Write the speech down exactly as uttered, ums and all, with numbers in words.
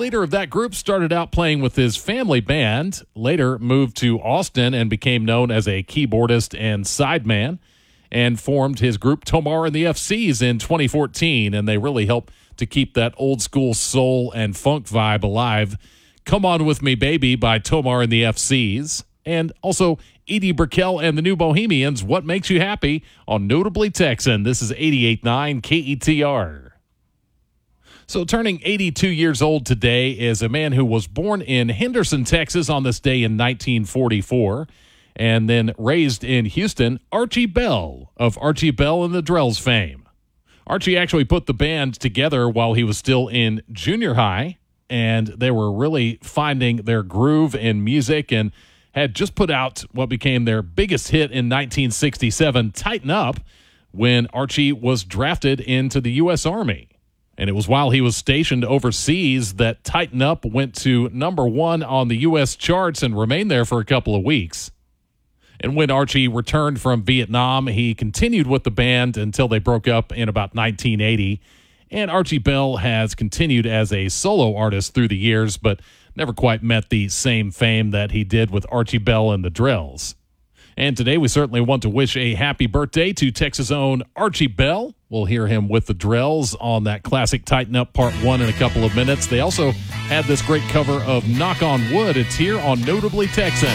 leader of that group started out playing with his family band, later moved to Austin and became known as a keyboardist and sideman, and formed his group Tomar and the F Cs in twenty fourteen, and they really helped to keep that old school soul and funk vibe alive. Come On With Me Baby by Tomar and the F Cs, and also Edie Brickell and the New Bohemians, What Makes You Happy, on Notably Texan. This is eighty-eight point nine K E T R. So turning eighty-two years old today is a man who was born in Henderson, Texas on this day in nineteen forty-four, and then raised in Houston, Archie Bell of Archie Bell and the Drells fame. Archie actually put the band together while he was still in junior high, and they were really finding their groove in music and had just put out what became their biggest hit in nineteen sixty-seven, Tighten Up, when Archie was drafted into the U S Army. And it was while he was stationed overseas that Tighten Up went to number one on the U S charts and remained there for a couple of weeks. And when Archie returned from Vietnam, he continued with the band until they broke up in about nineteen eighty. And Archie Bell has continued as a solo artist through the years, but never quite met the same fame that he did with Archie Bell and the Drells. And today we certainly want to wish a happy birthday to Texas' own Archie Bell. We'll hear him with the Drells on that classic Tighten Up Part one in a couple of minutes. They also had this great cover of Knock on Wood. It's here on Notably Texan.